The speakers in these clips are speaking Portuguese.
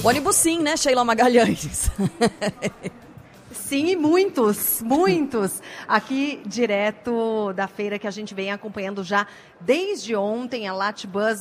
Ônibus sim, né, Sheila Magalhães? Sim, e muitos. Aqui, direto da feira que a gente vem acompanhando já desde ontem, a Latbus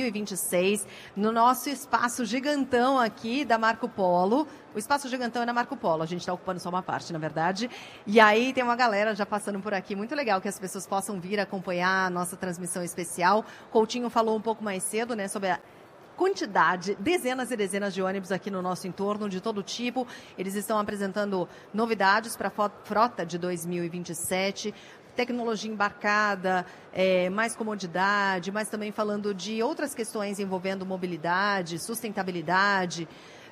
2026, no nosso espaço gigantão aqui da Marco Polo. O espaço gigantão é da Marco Polo, a gente está ocupando só uma parte, na verdade. E aí tem uma galera já passando por aqui. Muito legal que as pessoas possam vir acompanhar a nossa transmissão especial. Coutinho falou um pouco mais cedo, né, sobre a quantidade, dezenas e dezenas de ônibus aqui no nosso entorno, de todo tipo. Eles estão apresentando novidades para a frota de 2027, tecnologia embarcada, mais comodidade, mas também falando de outras questões envolvendo mobilidade, sustentabilidade,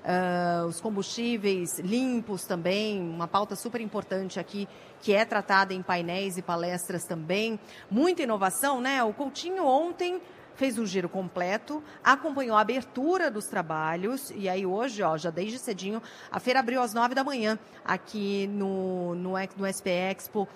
os combustíveis limpos também, uma pauta super importante aqui, que é tratada em painéis e palestras também. Muita inovação, né? O Coutinho ontem fez um giro completo, acompanhou a abertura dos trabalhos, e aí hoje, ó, já desde cedinho, a feira abriu às 9 da manhã, aqui no SP Expo,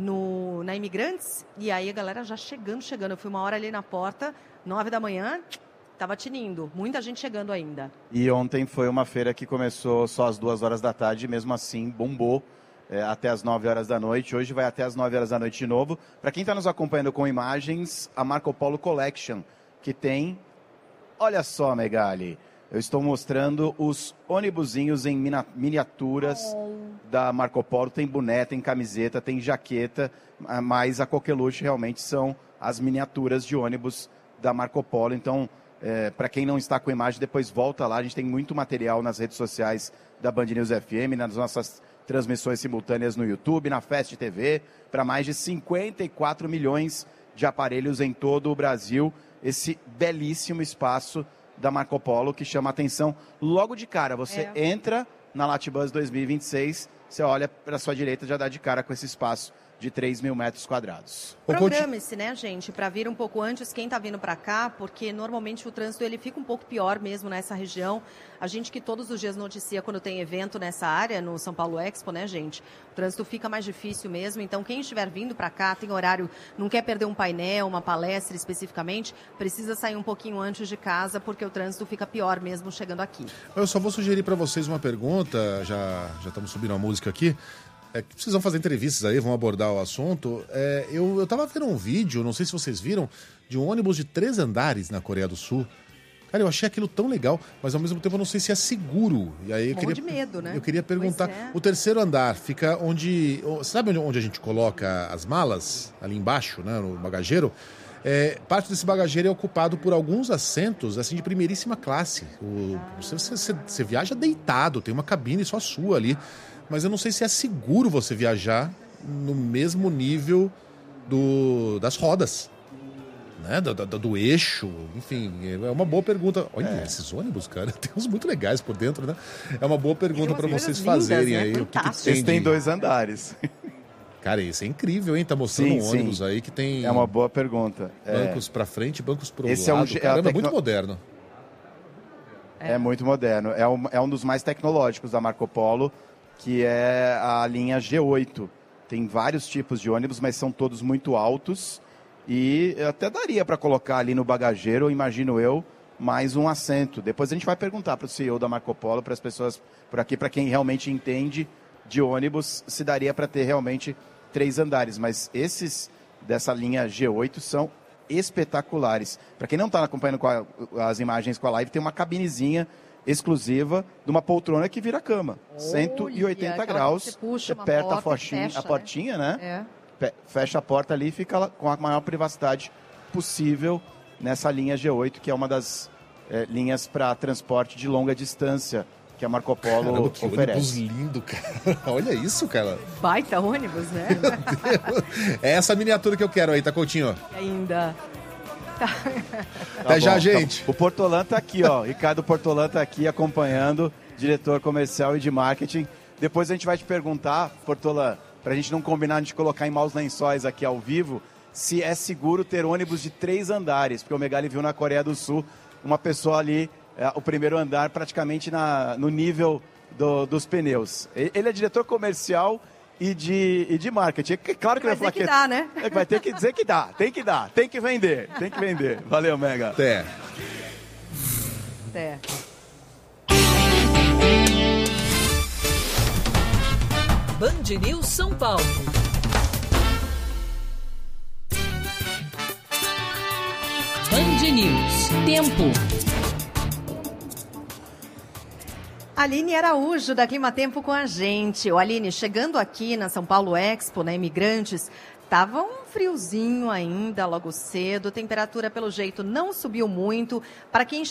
na Imigrantes, e aí a galera já chegando. Eu fui uma hora ali na porta, 9 da manhã, estava tinindo, muita gente chegando ainda. E ontem foi uma feira que começou só às 2 horas da tarde, mesmo assim bombou até às 9 horas da noite. Hoje vai até às 9 horas da noite de novo. Para quem está nos acompanhando com imagens, a Marco Polo Collection, que tem, olha só, Megali, eu estou mostrando os ônibusinhos em miniaturas da Marco Polo. Tem boné, tem camiseta, tem jaqueta, mas a coqueluche realmente são as miniaturas de ônibus da Marco Polo. Então, para quem não está com imagem, depois volta lá. A gente tem muito material nas redes sociais da Band News FM, nas nossas transmissões simultâneas no YouTube, na Fast TV, para mais de 54 milhões de aparelhos em todo o Brasil. Esse belíssimo espaço da Marco Polo que chama a atenção logo de cara. Você entra na Latbus 2026, você olha para a sua direita, já dá de cara com esse espaço de 3 mil metros quadrados. Programe-se, né, gente, para vir um pouco antes, quem está vindo para cá, porque normalmente o trânsito ele fica um pouco pior mesmo nessa região. A gente que todos os dias noticia quando tem evento nessa área, no São Paulo Expo, né, gente? O trânsito fica mais difícil mesmo, então quem estiver vindo para cá, tem horário, não quer perder um painel, uma palestra especificamente, precisa sair um pouquinho antes de casa, porque o trânsito fica pior mesmo chegando aqui. Eu só vou sugerir para vocês uma pergunta, já estamos subindo a música aqui. Vocês vão fazer entrevistas aí, vão abordar o assunto. Eu tava vendo um vídeo, não sei se vocês viram, de um ônibus de 3 andares na Coreia do Sul. Cara, eu achei aquilo tão legal, mas ao mesmo tempo eu não sei se é seguro. E aí de medo, né? Eu queria perguntar, o terceiro andar fica onde... Sabe onde a gente coloca as malas? Ali embaixo, né, no bagageiro? Parte desse bagageiro é ocupado por alguns assentos, assim, de primeiríssima classe. Você viaja deitado, tem uma cabine só sua ali. Mas eu não sei se é seguro você viajar no mesmo nível das rodas, né? Do eixo, enfim, é uma boa pergunta. Olha, esses ônibus, cara, tem uns muito legais por dentro, né? É uma boa pergunta para vocês fazerem aí. O que tem eles têm 2 andares. Cara, isso é incrível, hein? Tá mostrando um ônibus aí que tem... É uma boa pergunta. Bancos para frente e bancos para o lado. Caramba, é muito moderno. É muito moderno. É um dos mais tecnológicos da Marco Polo, que é a linha G8. Tem vários tipos de ônibus, mas são todos muito altos e até daria para colocar ali no bagageiro, imagino eu, mais um assento. Depois a gente vai perguntar para o CEO da Marco Polo, para as pessoas por aqui, para quem realmente entende de ônibus, se daria para ter realmente 3 andares. Mas esses dessa linha G8 são espetaculares. Para quem não está acompanhando as imagens com a live, tem uma cabinezinha exclusiva de uma poltrona que vira cama. 180 graus. Você aperta a portinha, né? Fecha a porta ali e fica com a maior privacidade possível nessa linha G8, que é uma das linhas para transporte de longa distância que a Marco Polo Caramba, que oferece. Ônibus lindo, cara. Olha isso, cara. Baita ônibus, né? É essa miniatura que eu quero aí, tá, Coutinho? Ainda. Até já, gente. O Portolan tá aqui, ó. Ricardo Portolan tá aqui acompanhando, diretor comercial e de marketing. Depois a gente vai te perguntar, Portolan, pra gente não combinar, a gente colocar em maus lençóis aqui ao vivo, se é seguro ter ônibus de 3 andares, porque o Megali viu na Coreia do Sul uma pessoa ali, o primeiro andar praticamente no nível dos pneus. Ele é diretor comercial e de marketing. É claro que ele vai falar que dá, né? Vai ter que dizer que dá, tem que vender. Valeu, Mega. Até. Band News São Paulo. Band News. Tempo. Aline Araújo, da Clima Tempo, com a gente. Ô, Aline, chegando aqui na São Paulo Expo, na Imigrantes, estava um friozinho ainda, logo cedo. Temperatura, pelo jeito, não subiu muito. Para quem